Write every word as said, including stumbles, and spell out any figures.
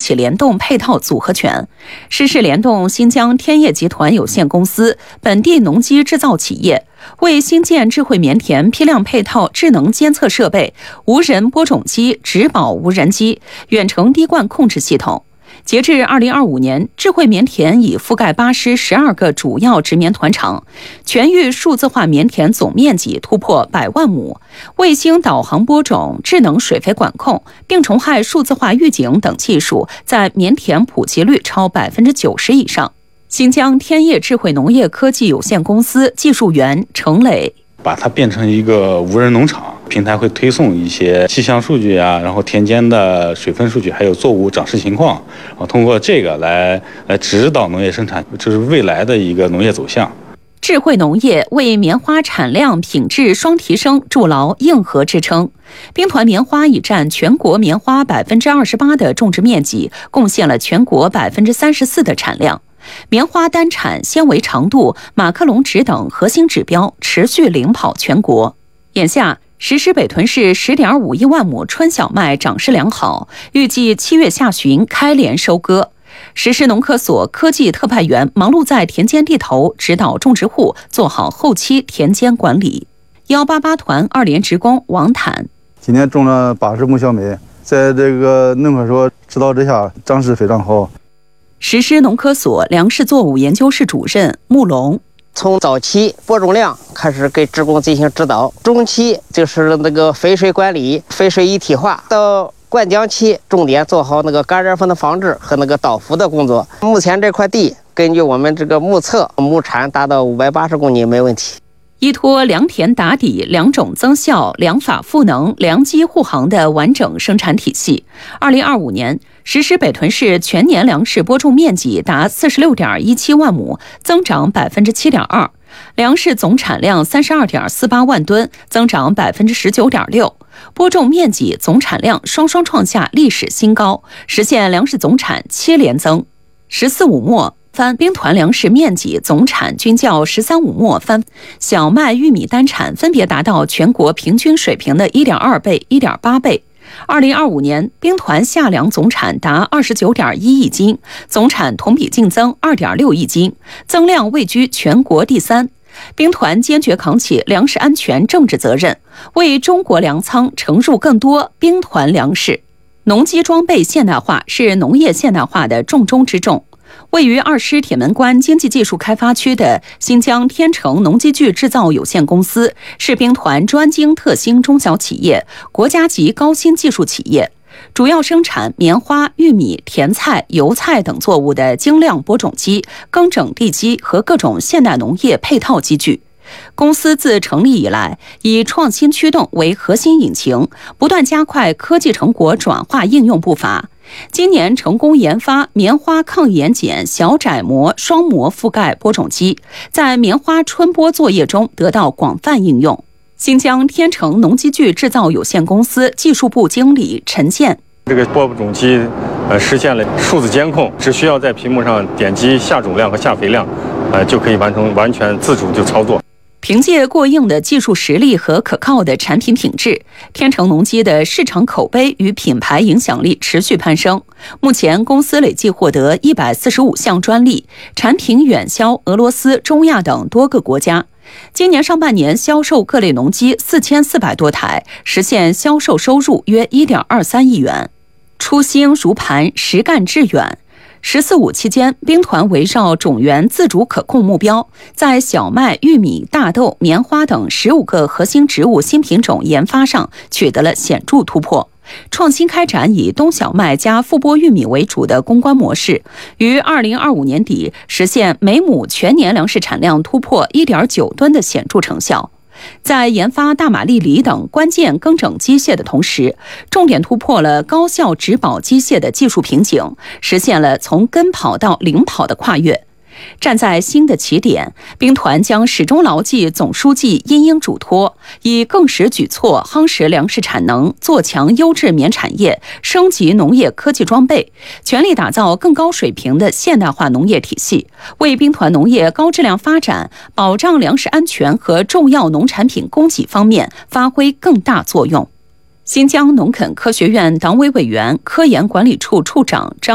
起联动配套组合拳，实施联动新疆天业集团有限公司本地农机制造企业，为新建智慧棉田批量配套智能监测设备、无人播种机、植保无人机、远程滴灌控制系统。截至二零二五年，智慧棉田已覆盖巴师十二个主要植棉团场，全域数字化棉田总面积突破百万亩，卫星导航播种、智能水肥管控、病虫害数字化预警等技术在棉田普及率超百分之九十以上。新疆天业智慧农业科技有限公司技术员程磊。 把它变成一个无人农场，平台会推送一些气象数据啊，然后田间的水分数据，还有作物长势情况，然后通过这个来来指导农业生产，这是未来的一个农业走向。 智慧农业为棉花产量品质双提升筑牢硬核支撑。兵团棉花已占全国棉花百分之二十八的种植面积，贡献了全国百分之三十四的产量。棉花单产、纤维长度、马克龙值等核心指标持续领跑全国。眼下，石狮北屯市 十点五一万亩春小麦长势良好，预计七月下旬开镰收割。石狮农科所科技特派员忙碌在田间地头，指导种植户做好后期田间管理。幺八八团二连职工王坦： 今年种了八十亩小麦，在这个农科所指导之下，长势非常好。 石狮农科所粮食作物研究室主任穆龙： 从早期播种量开始给职工进行指导，中期就是那个肥水管理、肥水一体化，到灌浆期重点做好那个感染分的防治和那个倒伏的工作。目前这块地根据我们这个目测，亩产达到五百八十公斤没问题。 依托良田打底、良种增效、良法赋能、良机护航的完整生产体系，二零二五年，石狮北屯市全年粮食播种面积达四十六点一七万亩，增长百分之七点二，粮食总产量三十二点四八万吨，增长百分之十九点六，播种面积、总产量双双创下历史新高，实现粮食总产七连增。十四五末。番兵团粮食面积总产均较十三五末番小麦、玉米单产分别达到全国平均水平的 一点二倍、一点八倍。二零二五年，兵团夏粮总产达二十九点一亿斤，总产同比净增二点六亿斤，增量位居全国第三。兵团坚决扛起粮食安全政治责任，为中国粮仓盛入更多兵团粮食。农机装备现代化是农业现代化的重中之重。位于二师铁门关经济技术开发区的新疆天成农机具制造有限公司是兵团专精特新中小企业、国家级高新技术企业，主要生产棉花、玉米、甜菜、油菜等作物的精量播种机、耕整地机和各种现代农业配套机具。公司自成立以来，以创新驱动为核心引擎，不断加快科技成果转化应用步伐。今年成功研发棉花抗盐碱小窄膜双膜覆盖播种机，在棉花春播作业中得到广泛应用。新疆天成农机具制造有限公司技术部经理陈建： 这个播种机呃实现了数字监控，只需要在屏幕上点击下种量和下肥量，呃就可以完成完全自主就操作。 凭借过硬的技术实力和可靠的产品品质，天成农机的市场口碑与品牌影响力持续攀升。目前，公司累计获得一百四十五项专利，产品远销俄罗斯、中亚等多个国家。今年上半年销售各类农机四千四百多台，实现销售收入约一点二三亿元。初心如磐，实干致远。十四五期间，兵团围绕种源自主可控目标，在小麦、玉米、大豆、棉花等十五个核心植物新品种研发上取得了显著突破，创新开展以冬小麦加复播玉米为主的攻关模式，于二零二五年底实现每亩全年粮食产量突破 一点九吨的显著成效。在研发大马力犁等关键耕整机械的同时，重点突破了高效植保机械的技术瓶颈，实现了从跟跑到领跑的跨越。站在新的起点，兵团将始终牢记总书记殷英嘱托，以更实举措夯实粮食产能，做强优质棉产业，升级农业科技装备，全力打造更高水平的现代化农业体系，为兵团农业高质量发展、保障粮食安全和重要农产品供给方面发挥更大作用。新疆农垦科学院党委委员、科研管理处处长张